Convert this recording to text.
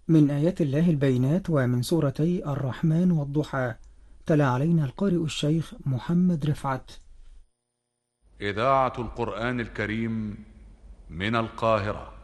من آيات الله البينات ومن سورتي الرحمن والضحى. تلا علينا القارئ الشيخ محمد رفعت. إذاعة القرآن الكريم من القاهرة.